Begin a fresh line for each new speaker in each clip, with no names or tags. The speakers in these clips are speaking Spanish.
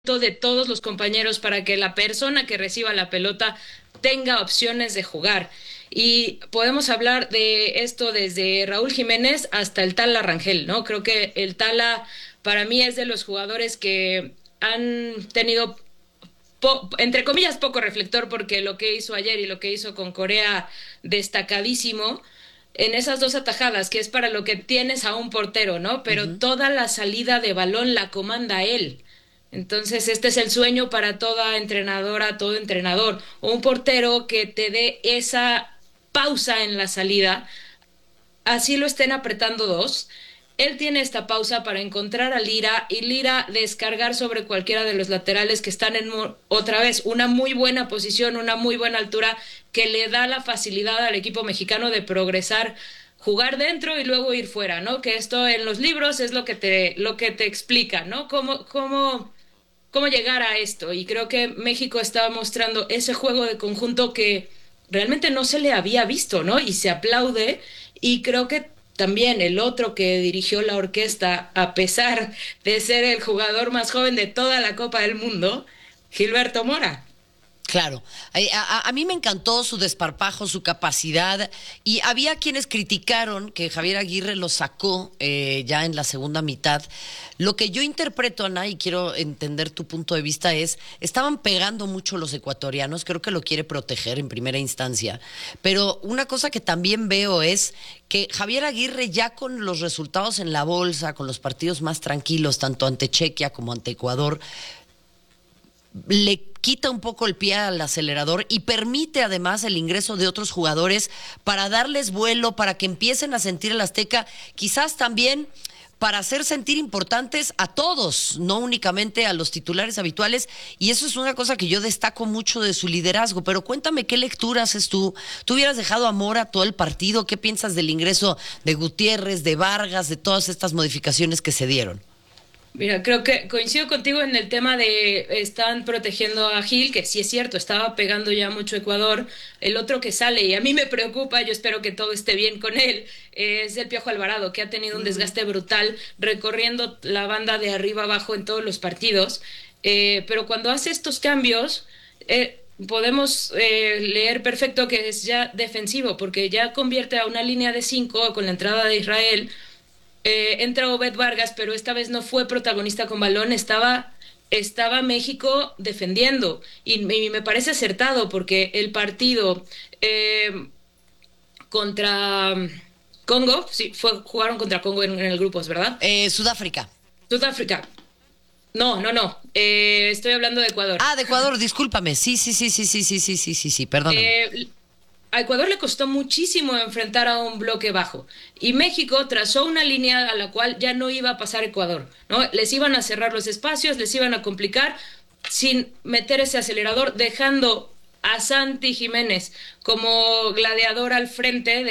de todos los compañeros para que la persona que reciba la pelota tenga opciones de jugar. Y podemos hablar de esto desde Raúl Jiménez hasta el Tala Rangel, ¿no? Creo que el Tala para mí es de los jugadores que han tenido, entre comillas, poco reflector porque lo que hizo ayer y lo que hizo con Corea, destacadísimo en esas dos atajadas, que es para lo que tienes a un portero, ¿no? Pero
Ujú.
toda la salida de balón la comanda él. Entonces, este es el sueño para toda entrenadora, todo entrenador. Un portero que te dé esa pausa en la salida, así lo estén apretando dos. Él tiene esta pausa para encontrar a Lira y Lira descargar sobre cualquiera de los laterales que están en otra vez una muy buena posición, una muy buena altura que le da la facilidad al equipo mexicano de progresar, jugar dentro y luego ir fuera, ¿no? Que esto en los libros es lo que te explica, ¿no? Cómo llegar a esto. Y creo que México estaba mostrando ese juego de conjunto que realmente no se le había visto, ¿no? Y se aplaude. Y creo que también el otro que dirigió la orquesta, a pesar de ser el jugador más joven de toda la Copa del Mundo, Gilberto Mora.
Claro, a mí me encantó su desparpajo, su capacidad, y había quienes criticaron que Javier Aguirre lo sacó ya en la segunda mitad. Lo que yo interpreto, Ana, y quiero entender tu punto de vista, es, estaban pegando mucho los ecuatorianos, creo que lo quiere proteger en primera instancia, pero una cosa que también veo es que Javier Aguirre ya con los resultados en la bolsa, con los partidos más tranquilos, tanto ante Chequia como ante Ecuador, le quita un poco el pie al acelerador y permite además el ingreso de otros jugadores para darles vuelo, para que empiecen a sentir el Azteca, quizás también para hacer sentir importantes a todos, no únicamente a los titulares habituales, y eso es una cosa que yo destaco mucho de su liderazgo. Pero cuéntame, ¿qué lectura haces tú? ¿Tú hubieras dejado a Mora todo el partido? ¿Qué piensas del ingreso de Gutiérrez, de Vargas, de todas estas modificaciones que se dieron?
Mira, creo que coincido contigo en el tema de están protegiendo a Gil, que sí es cierto, estaba pegando ya mucho Ecuador. El otro que sale, y a mí me preocupa, yo espero que todo esté bien con él, es el Piojo Alvarado, que ha tenido un desgaste brutal recorriendo la banda de arriba abajo en todos los partidos. Pero cuando hace estos cambios, podemos leer perfecto que es ya defensivo, porque ya convierte a una línea de cinco con la entrada de Israel. Entra Obed Vargas, pero esta vez no fue protagonista con balón, estaba México defendiendo y me parece acertado porque el partido contra Congo, sí, jugaron contra Congo en el grupos, ¿verdad?
Sudáfrica.
Sudáfrica. No, no, no. Estoy hablando de Ecuador.
Ah, de Ecuador, discúlpame. Sí, sí, sí, sí, sí, sí, sí, sí, sí, sí, perdóname.
Eh, a Ecuador le costó muchísimo enfrentar a un bloque bajo y México trazó una línea a la cual ya no iba a pasar Ecuador, ¿no? Les iban a cerrar los espacios, les iban a complicar sin meter ese acelerador, dejando a Santi Jiménez como gladiador al frente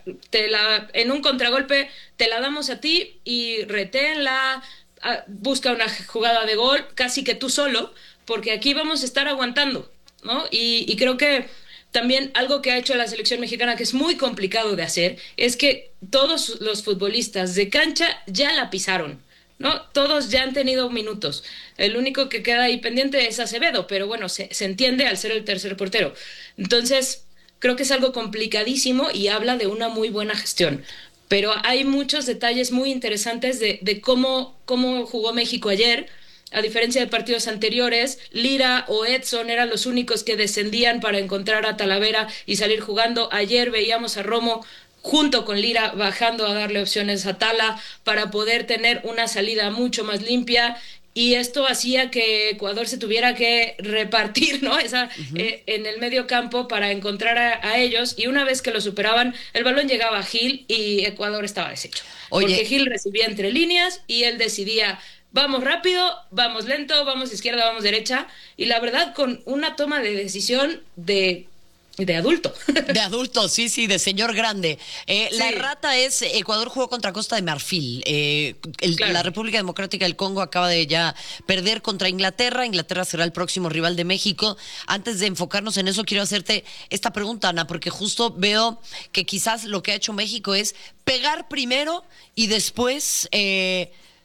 en un contragolpe te la damos a ti y reténla, busca una jugada de gol casi que tú solo, porque aquí vamos a estar aguantando, ¿no? Y creo que también algo que ha hecho la selección mexicana que es muy complicado de hacer es que todos los futbolistas de cancha ya la pisaron, ¿no? Todos ya han tenido minutos. El único que queda ahí pendiente es Acevedo, pero bueno, se entiende al ser el tercer portero. Entonces, creo que es algo complicadísimo y habla de una muy buena gestión. Pero hay muchos detalles muy interesantes de cómo jugó México ayer. A diferencia de partidos anteriores, Lira o Edson eran los únicos que descendían para encontrar a Talavera y salir jugando. Ayer veíamos a Romo junto con Lira bajando a darle opciones a Tala para poder tener una salida mucho más limpia. Y esto hacía que Ecuador se tuviera que repartir, ¿no?
Ujú.
En el medio campo para encontrar a ellos. Y una vez que lo superaban, el balón llegaba a Gil y Ecuador estaba deshecho. Porque
Oye,
Gil recibía entre líneas y él decidía vamos rápido, vamos lento, vamos izquierda, vamos derecha, y la verdad con una toma de decisión de adulto.
de adulto, sí, sí, de señor grande. La
Sí,
errata es, Ecuador jugó contra Costa de Marfil. La
claro.
República Democrática del Congo acaba de ya perder contra Inglaterra. Inglaterra será el próximo rival de México. Antes de enfocarnos en eso, quiero hacerte esta pregunta, Ana, porque justo veo que quizás lo que ha hecho México es pegar primero y después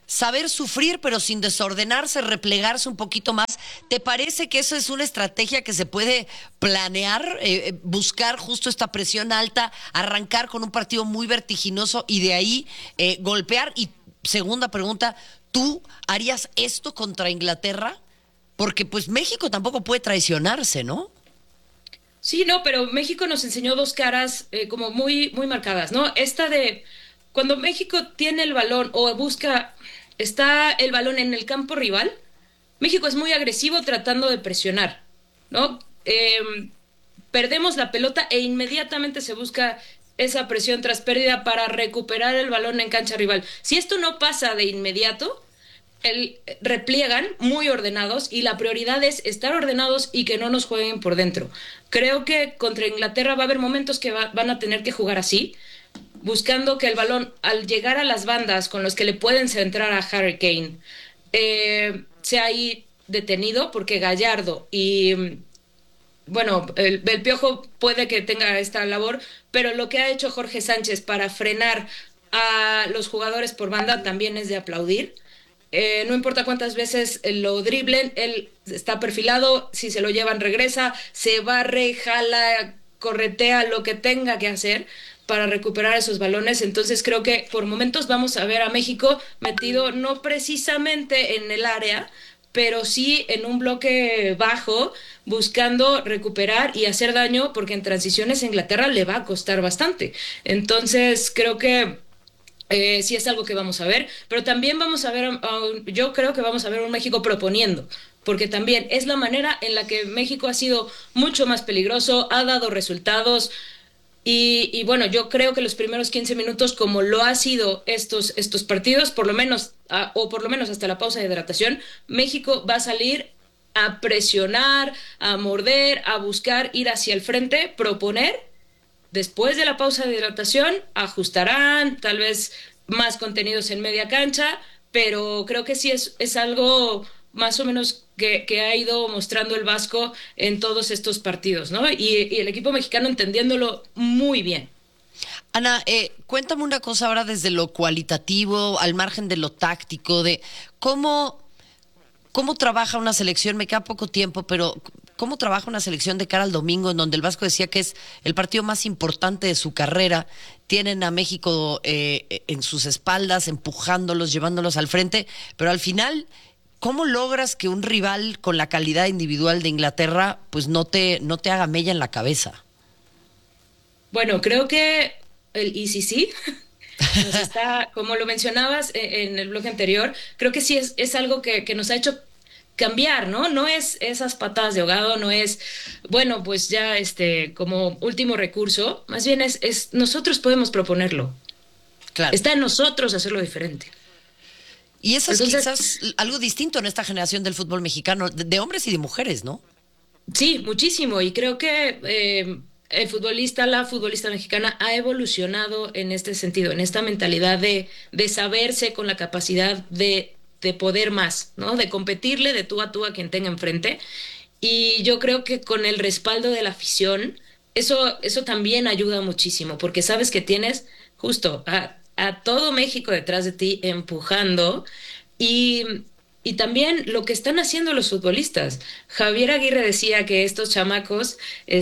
saber sufrir, pero sin desordenarse, replegarse un poquito más. ¿Te parece que eso es una estrategia que se puede planear, buscar justo esta presión alta, arrancar con un partido muy vertiginoso y de ahí golpear? Y segunda pregunta, ¿tú harías esto contra Inglaterra? Porque pues México tampoco puede traicionarse, ¿no?
Sí, no, pero México nos enseñó dos caras como muy, muy marcadas, ¿no? Esta de cuando México tiene el balón o está el balón en el campo rival, México es muy agresivo tratando de presionar, ¿no? Perdemos la pelota e inmediatamente se busca esa presión tras pérdida para recuperar el balón en cancha rival. Si esto no pasa de inmediato, repliegan muy ordenados y la prioridad es estar ordenados y que no nos jueguen por dentro. Creo que contra Inglaterra va a haber momentos que van a tener que jugar así, buscando que el balón, al llegar a las bandas con los que le pueden centrar a Harry Kane, sea ahí detenido, porque Gallardo y bueno, el Piojo puede que tenga esta labor, pero lo que ha hecho Jorge Sánchez para frenar a los jugadores por banda también es de aplaudir. No importa cuántas veces lo driblen, él está perfilado, si se lo llevan regresa, se barre, jala, corretea, lo que tenga que hacer para recuperar esos balones. Entonces creo que por momentos vamos a ver a México metido no precisamente en el área, pero sí en un bloque bajo, buscando recuperar y hacer daño, porque en transiciones a Inglaterra le va a costar bastante. Entonces creo que sí es algo que vamos a ver, pero también vamos a ver, yo creo que vamos a ver un México proponiendo, porque también es la manera en la que México ha sido mucho más peligroso, ha dado resultados. Y bueno, yo creo que los primeros 15 minutos, como lo ha sido estos partidos, por lo menos, o por lo menos hasta la pausa de hidratación, México va a salir a presionar, a morder, a buscar ir hacia el frente, proponer. Después de la pausa de hidratación, ajustarán, tal vez más contenidos en media cancha, pero creo que sí es algo más o menos que ha ido mostrando el Vasco en todos estos partidos, ¿no? Y el equipo mexicano entendiéndolo muy bien.
Ana, cuéntame una cosa ahora desde lo cualitativo, al margen de lo táctico, de cómo trabaja una selección. Me queda poco tiempo, pero ¿cómo trabaja una selección de cara al domingo, en donde el Vasco decía que es el partido más importante de su carrera? Tienen a México en sus espaldas, empujándolos, llevándolos al frente, pero al final, ¿cómo logras que un rival con la calidad individual de Inglaterra pues no te haga mella en la cabeza?
Bueno, creo que el ICC nos está, como lo mencionabas en el bloque anterior, creo que sí es algo que nos ha hecho cambiar, ¿no? No es esas patadas de ahogado, no es, bueno, pues ya como último recurso, más bien es nosotros podemos proponerlo.
Claro.
Está en nosotros hacerlo diferente.
Y eso es
Entonces,
quizás algo distinto en esta generación del fútbol mexicano, de hombres y de mujeres, ¿no?
sí, muchísimo. Y creo que la futbolista mexicana ha evolucionado en este sentido, en esta mentalidad de saberse con la capacidad de poder más, ¿no? De competirle de tú a quien tenga enfrente. Y yo creo que con el respaldo de la afición, eso también ayuda muchísimo, porque sabes que tienes justo a todo México detrás de ti empujando y también lo que están haciendo los futbolistas. Javier Aguirre decía que estos chamacos,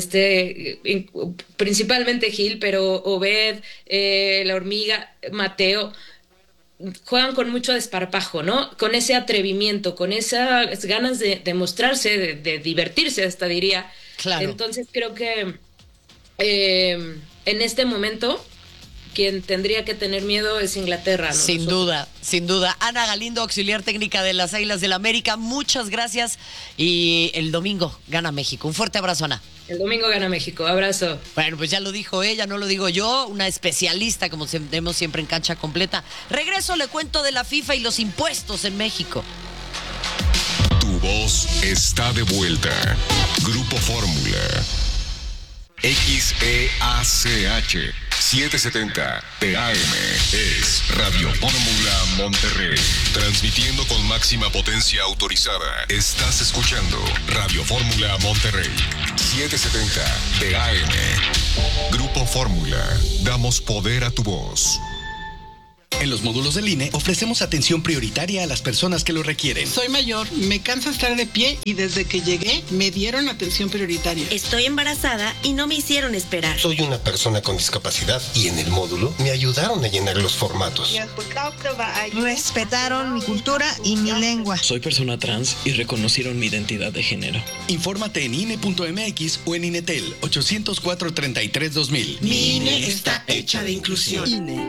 principalmente Gil, pero Obed, La Hormiga, Mateo, juegan con mucho desparpajo, ¿no? Con ese atrevimiento, con esas ganas de mostrarse, de divertirse, hasta diría.
Claro.
Entonces creo que en este momento quien tendría que tener miedo es Inglaterra, ¿no?
Sin duda, sin duda. Ana Galindo, auxiliar técnica de las Águilas del América, muchas gracias. Y el domingo gana México. Un fuerte abrazo, Ana.
El domingo gana México. Abrazo.
Bueno, pues ya lo dijo ella, no lo digo yo, una especialista, como tenemos siempre en Cancha Completa. Regreso, le cuento de la FIFA y los impuestos en México.
Tu voz está de vuelta. Grupo Fórmula. XEACH 770 TAM es Radio Fórmula Monterrey. Transmitiendo con máxima potencia autorizada. Estás escuchando Radio Fórmula Monterrey 770 TAM. Grupo Fórmula. Damos poder a tu voz.
En los módulos del INE ofrecemos atención prioritaria a las personas que lo requieren.
Soy mayor, me cansa estar de pie y desde que llegué me dieron atención prioritaria.
Estoy embarazada y no me hicieron esperar.
Soy una persona con discapacidad y en el módulo me ayudaron a llenar los formatos.
Respetaron mi cultura y mi lengua.
Soy persona trans y reconocieron mi identidad de género.
Infórmate en INE.mx o en INETEL 804-33-2000.
Mi INE está hecha de inclusión.
INE.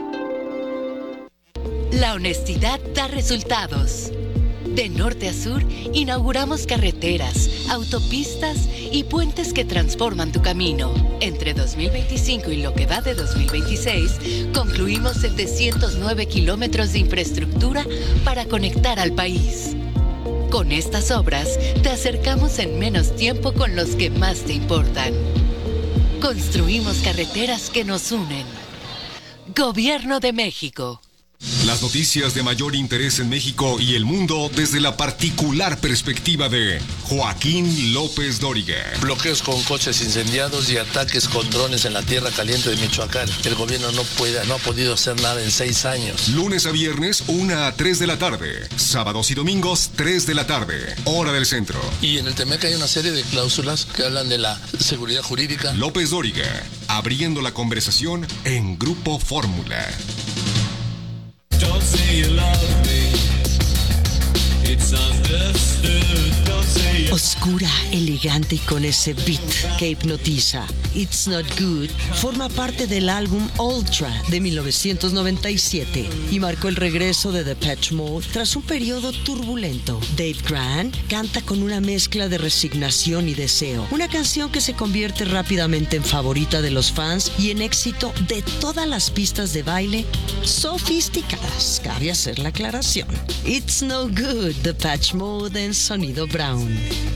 La honestidad da resultados. De norte a sur, inauguramos carreteras, autopistas y puentes que transforman tu camino. Entre 2025 y lo que va de 2026, concluimos 709 kilómetros de infraestructura para conectar al país. Con estas obras, te acercamos en menos tiempo con los que más te importan. Construimos carreteras que nos unen. Gobierno de México.
Las noticias de mayor interés en México y el mundo desde la particular perspectiva de Joaquín López Dóriga.
Bloqueos con coches incendiados y ataques con drones en la tierra caliente de Michoacán. El gobierno no ha podido hacer nada en 6 años.
Lunes a viernes, 1 a 3 de la tarde. Sábados y domingos, 3 de la tarde. Hora del centro.
Y en el TEMEC hay una serie de cláusulas que hablan de la seguridad jurídica.
López Dóriga, abriendo la conversación en Grupo Fórmula.
Don't say you love me. It's understood. Don't say you...
Oscura, elegante y con ese beat que hipnotiza. It's Not Good forma parte del álbum Ultra de 1997 y marcó el regreso de Depeche Mode tras un periodo turbulento. Dave Grant canta con una mezcla de resignación y deseo, una canción que se convierte rápidamente en favorita de los fans y en éxito de todas las pistas de baile sofisticadas. Cabe hacer la aclaración. It's No Good, Depeche Mode en sonido Brown.